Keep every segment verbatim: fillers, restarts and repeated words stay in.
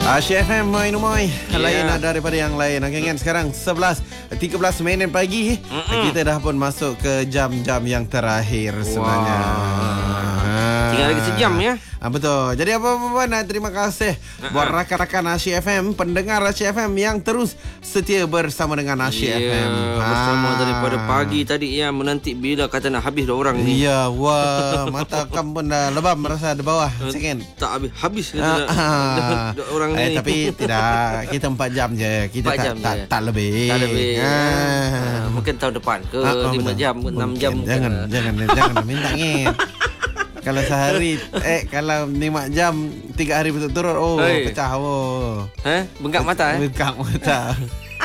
Asyik F M, Moin Moin. Yeah. Lain daripada yang lain. Okay, kan? Sekarang sebelas tiga belas minit pagi. Mm-mm. Kita dah pun masuk ke jam-jam yang terakhir sebenarnya. Wow. Tinggal lagi sejam ya. Ah, betul. Jadi apa-apa nak terima kasih uh-huh. buat rakan-rakan Asyik F M, pendengar Asyik F M yang terus setia bersama dengan Asyik yeah, F M. Bersama ah. daripada pagi tadi ya, menanti bila kata nak habis dua orang ni. Ya, wah, mata kamu pun dah lebam rasa di bawah. Second. Tak habis habis kata ah, ah. dua orang eh, ni. Tapi tidak, kita empat jam je. Kita tak, jam tak, je. tak lebih. Tak lebih. Ah. Ah, mungkin tahun depan ke ah, lima betul. jam, enam jam. Jangan, mungkin. jangan, jangan minta ngin. Kalau sehari eh kalau lima jam tiga hari berturut-turut oh Oi. pecah oh. Eh, bengkak mata eh. Bengkak mata.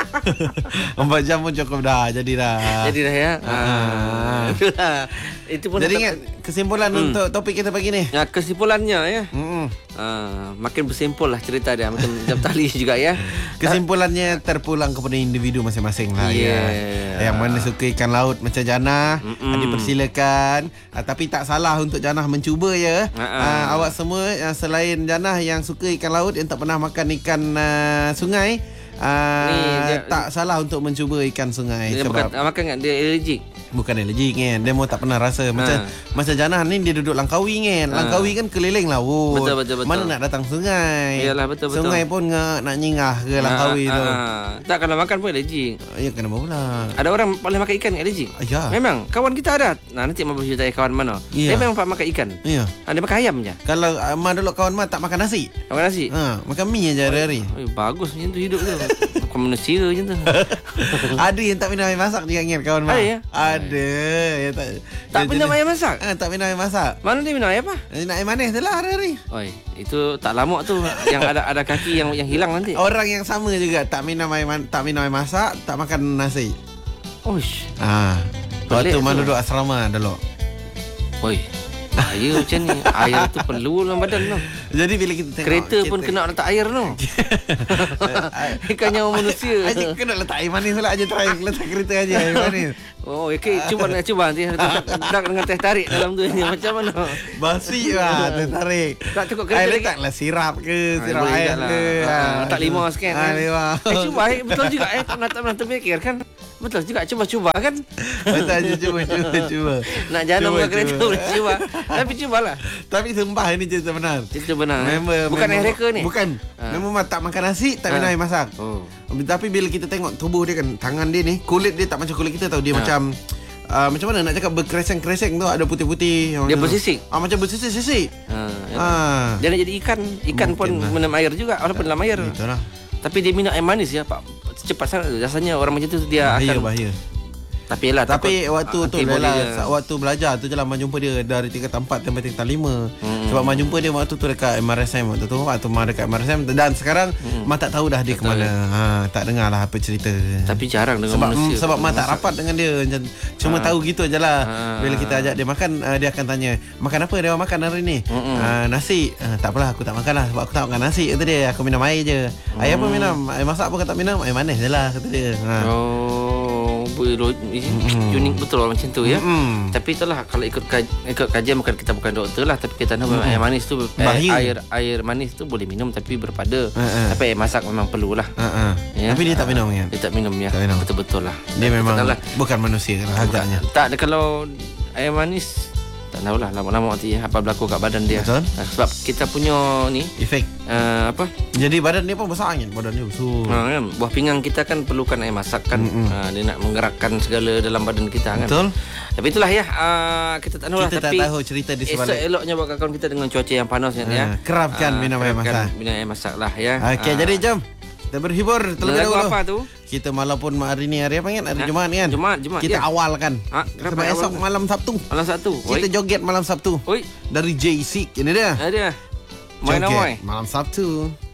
Empat jam pun cukup dah. Jadi dah. Jadi dah ya. Ah. Itulah. Itu pun Jadi tetap, ingat kesimpulan hmm. untuk topik kita pagi ni. ya, kesimpulannya ya. Hmm. Uh, makin bersimpul lah cerita dia. Macam jam tali juga ya. Kesimpulannya terpulang kepada individu masing-masing lah yeah. ya. Yang mana suka ikan laut macam Janah, dipersilakan. Uh, tapi tak salah untuk Janah mencuba ya. Uh-uh. Uh, awak semua uh, selain Janah yang suka ikan laut, yang tak pernah makan ikan uh, sungai, uh, ni, dia, tak salah untuk mencuba ikan sungai. Dia sebab makan, makan kan dia allergic. Bukan allergic kan. Dia mau tak pernah rasa. Macam ha. Macam Janah ni dia duduk Langkawi kan. Ha. Langkawi kan keliling laut. Betul, betul, betul. Mana nak datang sungai. Yalah, betul, betul. Sungai pun nak, nak nyingah ke Langkawi ha, tu. Ha, ha. Tak, kalau makan pun allergic. Ya, kenapa pula? Ada orang boleh makan ikan allergic. Ya. Memang. Kawan kita ada. Nah, nanti Mak bercerita kawan mana. Ya. Dia memang tak makan ikan. Ya. Ha, dia makan ayam je. Kalau uh, Mak dulu kawan Mak tak makan nasi. Makan nasi? Ha, makan mie je hari-hari. Oh, bagus macam tu hidup tu. Makan manusia macam tu. Ada yang tak minum air masak juga ingat kawan Mak. Ada ya? Ada. Ya, tak tak minum air masak? Ha, tak minum air masak. Mana dia minum air apa? Nak air manis je lah hari-hari. Oi, itu tak lama tu yang ada ada kaki yang yang hilang nanti. Orang yang sama juga tak minum air tak minum air masak, tak makan nasi. Oish. Ah. Waktu tu. mana duduk asrama dulu. Oi. Air macam ni. Air tu perlu dalam badan tu. Jadi bila kita tengok kereta kita... pun kena letak air tu. Ikan nyawa manusia. Aja kena letak air manis pula. Aja try letak kereta aja air manis. Oh, okey, cuba nak cuba nanti tak dengan teh tarik dalam tu ni macam mana? Basi lah teh tarik. Tak cukup kereta lagi. Letaklah sirap ke, sirap ha, air ke. Tak lima sikit. Ha, lima. Eh, cuba eh, betul juga eh. Tak pernah tak pernah terfikir kan? Betul juga, cuba-cuba kan? Betul aja cuba cuba cuba. Nak jalan muka kereta boleh cuba. Tapi cubalah. Tapi sembah ini cerita benar. Cerita benar. Member, bukan air reka ni. Bukan. Ha. Memang tak makan nasi, tak minum air masak. Oh. Tapi bila kita tengok tubuh dia kan, tangan dia ni, kulit dia tak macam kulit kita tau. Dia ha. macam Uh, macam mana nak cakap berkereseng-kereseng tu, ada putih-putih. Dia bersisik. Ah, macam bersisik-sisik. Ha, ha. Dia nak jadi ikan. Ikan Mungkin pun lah. minum air juga. Walaupun dalam air. Itulah. Tapi dia minum air manis ya Pak. Cepat sangat. Rasanya orang macam tu dia bahaya, akan bahaya. Tapi yalah, Tapi takut, waktu tu lah, waktu belajar tu je lah Mak jumpa dia dari tingkatan empat sampai tingkatan lima. Hmm. Sebab Mak jumpa dia waktu tu dekat M R S M waktu tu. Waktu Mak dekat M R S M dan sekarang hmm. Mak tak tahu dah dia ke mana. Ha, tak dengar lah apa cerita. Tapi jarang dengan sebab, manusia. Sebab Mak tak rapat dengan dia. Cuma ha. tahu gitu je lah. Ha. Bila kita ajak dia makan, uh, dia akan tanya, makan apa dia makan hari ni? Hmm. Uh, nasi. Uh, tak apalah, aku tak makan lah. Sebab aku tak makan nasi kata dia. Aku minum air je. Hmm. Air apa minum? Air masak pun tak minum. Air manis je lah kata dia. Ha. Oh, unik betul macam tu ya. Mm. Tapi itulah kalau ikut kaj, ikut kajian, bukan kita bukan doktor lah, tapi kita tahu mm. air manis tu eh, air air manis tu boleh minum tapi berpada. Uh-uh. Tapi air masak memang perlulah. Uh-uh. Ya? Tapi dia tak minum kan? Dia tak minum ya. Tak minum. Betul-betul lah. Dia tak, memang lah. bukan manusia lah agaknya. Tak, kalau air manis tak tahulah lama-lama nanti apa berlaku kat badan dia. Betul? Sebab kita punya ni efek uh, apa? Jadi badan dia pun besar kan? Badan dia besar. Ha, kan? Buah pinggang kita kan perlukan air masak kan. Uh, dia nak menggerakkan segala dalam badan kita kan. Betul. Tapi itulah ya, uh, kita tak tahu lah. Kita tapi tak tahu cerita di sebalik. Esok eloknya buat kawan kita dengan cuaca yang panas uh, ya. Kerapkan uh, minum air masak. Minum air masak lah ya. Okey, uh, jadi jom kita berhibur terlebih dahulu. Apa tu? Kita malam pun hari ni hari apa kan? Hari ha? Jumaat kan? Jumaat, Jumaat. Kita ya. awal kan. Ha? Sebab esok awal? malam Sabtu. Malam Sabtu. Kita Oi. joget malam Sabtu. Oi. Dari J C. Ini dia. Ada. Main awal. Malam Sabtu.